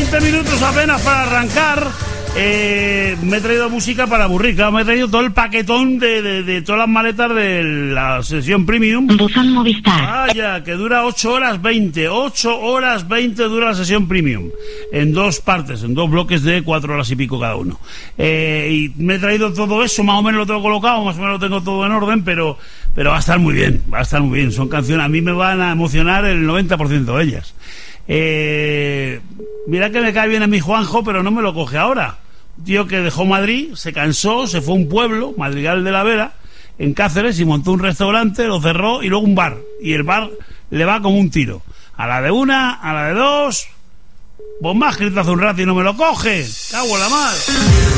20 minutos apenas para arrancar. Me he traído música para aburrir. Claro, me he traído todo el paquetón de todas las maletas de la sesión premium. Buzón Movistar. Vaya, que dura 8 horas 20. 8 horas 20 dura la sesión premium. En 2 partes, en 2 bloques de 4 horas y pico cada uno. Y me he traído todo eso, más o menos lo tengo colocado, más o menos lo tengo todo en orden, pero va a estar muy bien, va a estar muy bien. Son canciones, a mí me van a emocionar el 90% de ellas. Mira que me cae bien a mi Juanjo, pero no me lo coge ahora. Un tío que dejó Madrid, se cansó, se fue a un pueblo, Madrigal de la Vera, en Cáceres, y montó un restaurante, lo cerró, y luego un bar. Y el bar le va como un tiro. A la de una, a la de dos. Vos me has escrito hace un rato y no me lo coges. Cago en la mar.